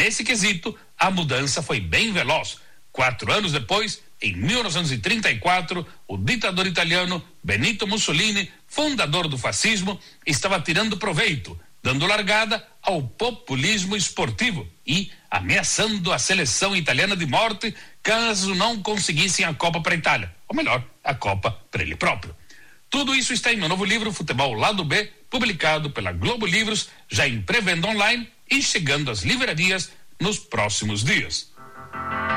nesse quesito, a mudança foi bem veloz. 4 anos depois, em 1934, o ditador italiano Benito Mussolini, fundador do fascismo, estava tirando proveito, dando largada ao populismo esportivo e ameaçando a seleção italiana de morte caso não conseguissem a Copa para a Itália, ou melhor, a Copa para ele próprio. Tudo isso está em meu novo livro Futebol Lado B, publicado pela Globo Livros, já em pré-venda online e chegando às livrarias nos próximos dias.